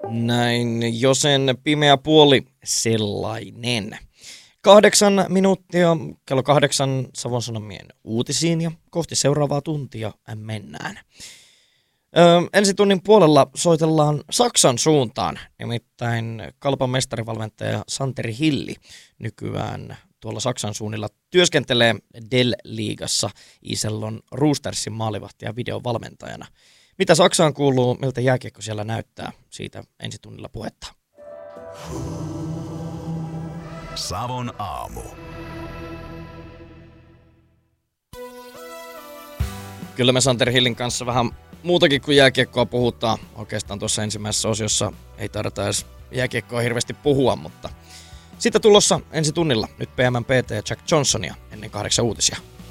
Näin jo sen pimeä puoli sellainen. 8 minuuttia, kello 8 Savon Sanomien uutisiin ja kohti seuraavaa tuntia mennään. Ensi tunnin puolella soitellaan Saksan suuntaan, nimittäin Kalpan mestarivalmentaja Santeri Hilli nykyään tuolla Saksan suunnilla työskentelee Dell-liigassa Iserlohn Roostersin maalivahti- ja videovalmentajana. Mitä Saksaan kuuluu, miltä jääkiekko siellä näyttää, siitä ensi tunnilla puhetta. Savon aamu. Kyllä me Santeri Hillin kanssa vähän muutakin kuin jääkiekkoa puhutaan. Oikeastaan tuossa ensimmäisessä osiossa ei tarvita edes jääkiekkoa hirveästi puhua, mutta sitten tulossa ensi tunnilla nyt PM:n PT Jack Johnsonia ennen 8 uutisia.